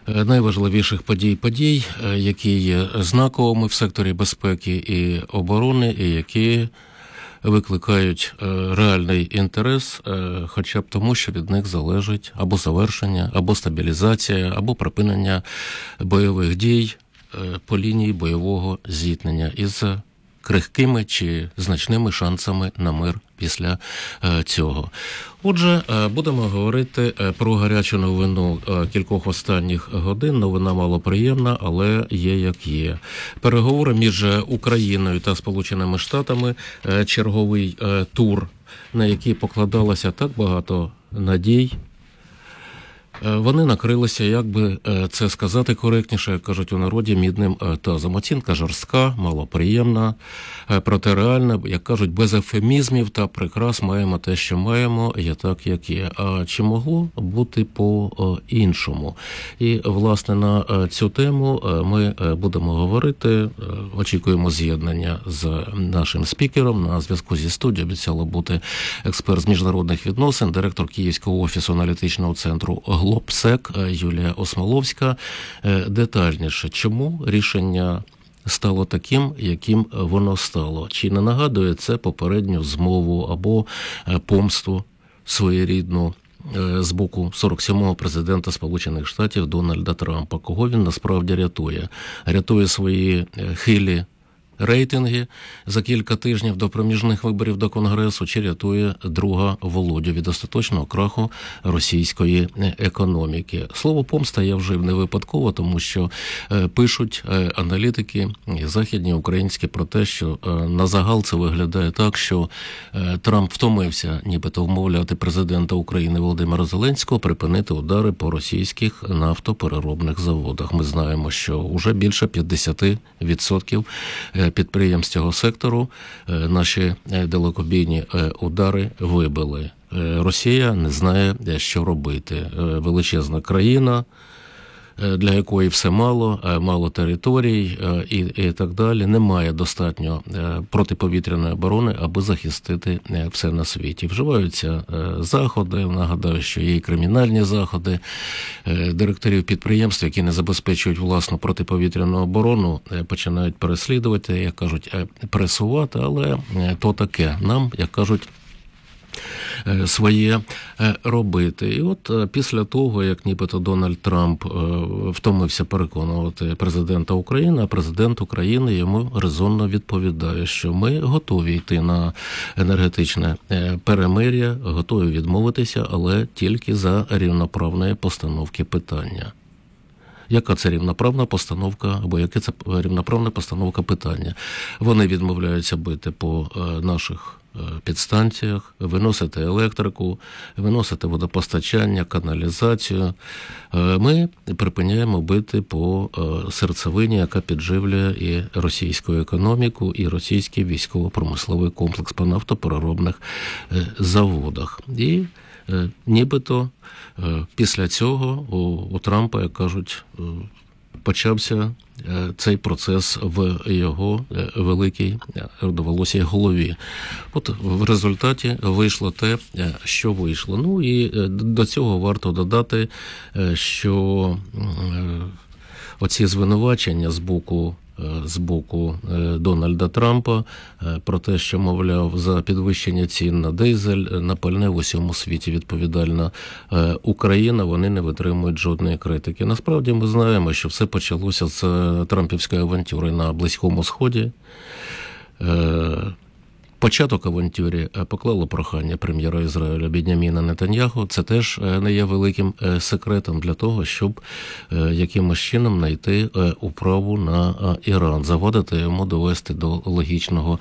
найважливіших подій, які є знаковими в секторі безпеки і оборони, і які викликають реальний інтерес, хоча б тому, що від них залежить або завершення, або стабілізація, або припинення бойових дій по лінії бойового зіткнення із крихкими чи значними шансами на мир після цього. Отже, будемо говорити про гарячу новину кількох останніх годин. Новина малоприємна, але є як є. Переговори між Україною та Сполученими Штатами, черговий тур, на який покладалося так багато надій, вони накрилися, як би це сказати коректніше, як кажуть у народі, мідним тазом. Оцінка жорстка, малоприємна, проте реальна, як кажуть, без ефемізмів та прикрас маємо те, що маємо, є так, як є. А чи могло бути по-іншому? І, власне, на цю тему ми будемо говорити, очікуємо з'єднання з нашим спікером. На зв'язку зі студією обіцяло бути експерт з міжнародних відносин, директор Київського офісу аналітичного центру Глобсек Юлія Осмоловська. Детальніше, чому рішення стало таким, яким воно стало? Чи не нагадує це попередню змову або помсту своєрідну з боку 47-го президента Сполучених Штатів Дональда Трампа? Кого він насправді рятує? Рятує свої хилі рейтинги за кілька тижнів до проміжних виборів до Конгресу, чи рятує друга Володю від остаточного краху російської економіки? Слово «помста» я вжив не випадково, тому що пишуть аналітики західні, українські про те, що на загал це виглядає так, що Трамп втомився нібито вмовляти президента України Володимира Зеленського припинити удари по російських нафтопереробних заводах. Ми знаємо, що вже більше 50% підприємств цього сектору наші далекобійні удари вибили. Росія не знає, що робити. Величезна країна, для якої все мало територій і так далі. Немає достатньо протиповітряної оборони, аби захистити все на світі. Вживаються заходи, нагадаю, що є і кримінальні заходи директорів підприємств, які не забезпечують власну протиповітряну оборону, починають переслідувати, як кажуть, пресувати, але то таке. Нам, як кажуть, своє робити. І от після того, як нібито Дональд Трамп втомився переконувати президента України, а президент України йому резонно відповідає, що ми готові йти на енергетичне перемир'я, готові відмовитися, але тільки за рівноправної постановки питання. Яка це рівноправна постановка, або яка це рівноправна постановка питання? Вони відмовляються бити по наших підстанціях, виносити електрику, виносити водопостачання, каналізацію. Ми припиняємо бити по серцевині, яка підживлює і російську економіку, і російський військово-промисловий комплекс по нафтопереробних заводах. І нібито після цього у Трампа, як кажуть, почався цей процес в його великій родоволосій голові. От в результаті вийшло те, що вийшло. Ну і до цього варто додати, що оці звинувачення з боку Дональда Трампа про те, що, мовляв, за підвищення цін на дизель, на пальне в усьому світі відповідальна Україна, вони не витримують жодної критики. Насправді ми знаємо, що все почалося з трампівської авантюри на Близькому Сході. Початок авантюрі поклало прохання прем'єра Ізраїля Біньяміна Нетаньяху. Це теж не є великим секретом для того, щоб якимось чином знайти управу на Іран, завадити йому довести до логічного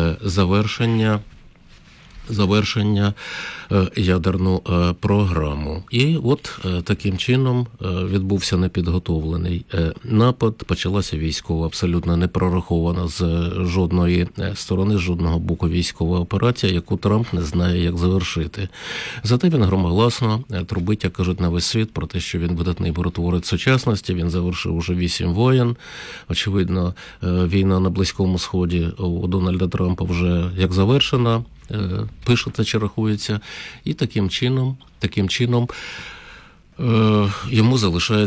завершення ядерну програму. І от таким чином відбувся непідготовлений напад, почалася військова, абсолютно не прорахована з жодної сторони, з жодного боку військова операція, яку Трамп не знає, як завершити. Зате він громогласно трубить, як кажуть, на весь світ про те, що він видатний миротворець сучасності, він завершив уже 8 воєн. Очевидно, війна на Близькому Сході у Дональда Трампа вже як завершена, пишеться чи рахується, і таким чином йому залишається